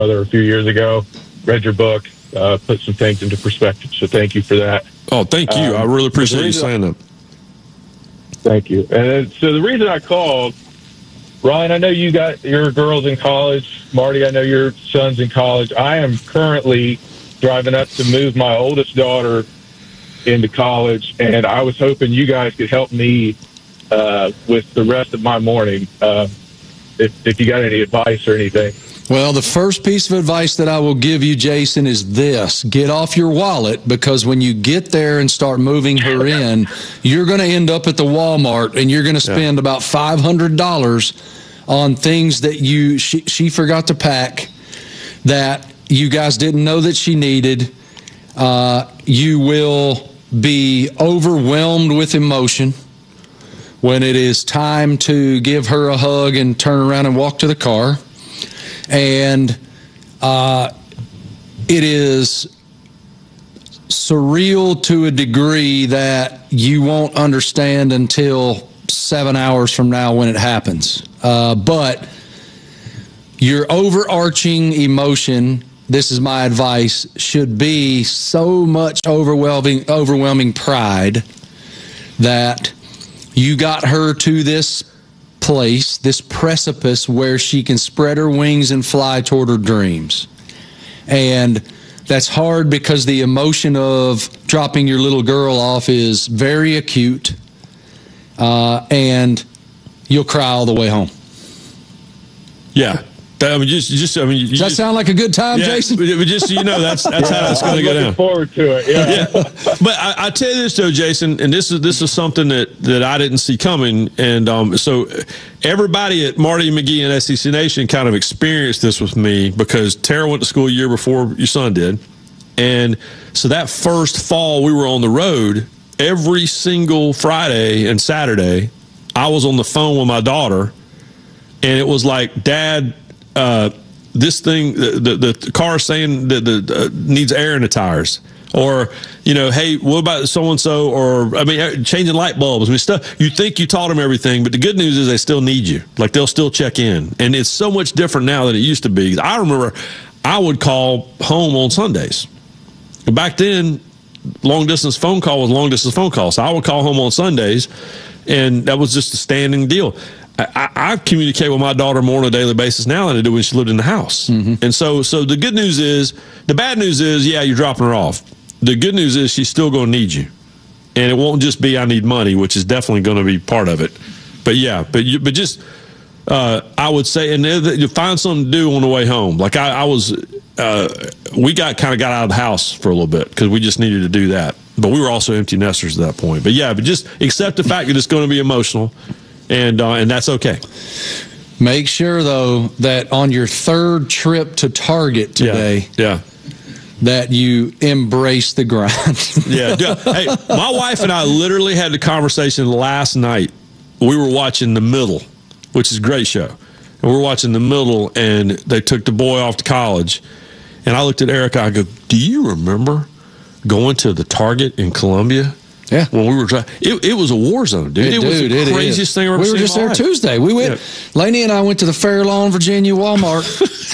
a few years ago. Read your book, put some things into perspective. So thank you for that. Oh, thank you. I really appreciate you saying that. Thank you. And so the reason I called, Ryan, I know you got your girls in college. Marty, I know your son's in college. I am currently driving up to move my oldest daughter into college, and I was hoping you guys could help me with the rest of my morning, if you got any advice or anything. Well, the first piece of advice that I will give you, Jason, is this. Get off your wallet, because when you get there and start moving her in, you're going to end up at the Walmart, and you're going to spend about $500 on things that she forgot to pack, that you guys didn't know that she needed. You will be overwhelmed with emotion when it is time to give her a hug and turn around and walk to the car. And it is surreal to a degree that you won't understand until 7 hours from now when it happens. But your overarching emotion, this is my advice, should be so much overwhelming pride that you got her to this place, this precipice where she can spread her wings and fly toward her dreams. And that's hard because the emotion of dropping your little girl off is very acute, and you'll cry all the way home. Yeah. Does that sound like a good time, Jason? But just so you know, that's how it's going to go down. Looking forward to it. Yeah. But I tell you this though, Jason, and this is something that I didn't see coming, and so everybody at Marty McGee and SEC Nation kind of experienced this with me, because Tara went to school a year before your son did, and so that first fall we were on the road every single Friday and Saturday. I was on the phone with my daughter, and it was like, Dad, this thing, the car saying that needs air in the tires, or hey, what about so and so, or changing light bulbs. Stuff you think you taught them everything, but the good news is they still need you. Like, they'll still check in, and it's so much different now than it used to be. I remember I would call home on Sundays. Back then, long distance phone call was long distance phone call, so I would call home on Sundays, and that was just a standing deal. I communicate with my daughter more on a daily basis now than I do when she lived in the house. Mm-hmm. And so the good news is, the bad news is, yeah, you're dropping her off. The good news is she's still going to need you. And it won't just be, I need money, which is definitely going to be part of it. But yeah, I would say, and you find something to do on the way home. Like we got out of the house for a little bit because we just needed to do that. But we were also empty nesters at that point. But yeah, but just accept the fact that it's going to be emotional. And that's okay. Make sure, though, that on your third trip to Target today, that you embrace the grind. Yeah. Hey, my wife and I literally had the conversation last night. We were watching The Middle, which is a great show. And we were watching The Middle, and they took the boy off to college. And I looked at Erica. I go, do you remember going to the Target in Columbia? Yeah, when we were trying, it was a war zone, dude. It was the craziest thing I've ever seen. We were just there Tuesday. We went. Lainey and I went to the Fair Lawn, Virginia Walmart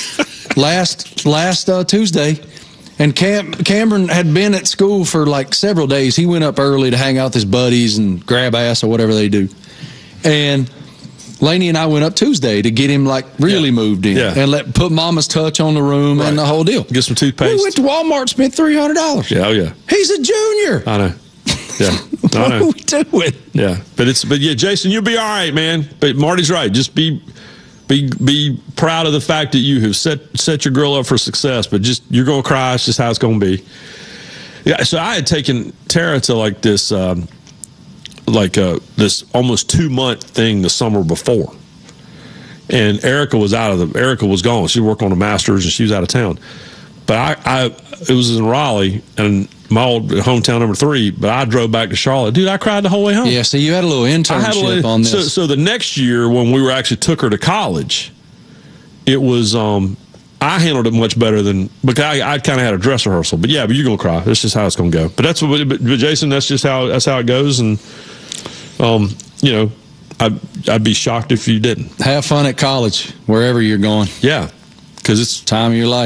last Tuesday, and Cameron had been at school for like several days. He went up early to hang out with his buddies and grab ass or whatever they do, and Lainey and I went up Tuesday to get him really moved in and put Mama's touch on the room and the whole deal. Get some toothpaste. We went to Walmart, spent $300. Yeah, oh yeah. He's a junior. I know. Yeah, what are we doing? Yeah, but Jason, you'll be all right, man. But Marty's right. Just be proud of the fact that you have set your girl up for success. But you're gonna cry. It's just how it's gonna be. Yeah. So I had taken Tara to this this almost 2-month thing the summer before, and Erica was gone. She worked on a master's and she was out of town. But it was in Raleigh, and my old hometown number 3, but I drove back to Charlotte. Dude, I cried the whole way home. Yeah, so you had a little internship on this. So the next year when we took her to college, it was, I handled it much better because I kind of had a dress rehearsal. But yeah, but you're going to cry. That's just how it's going to go. But but Jason, that's how it goes. And, I'd be shocked if you didn't. Have fun at college, wherever you're going. Yeah. because it's Time of your life.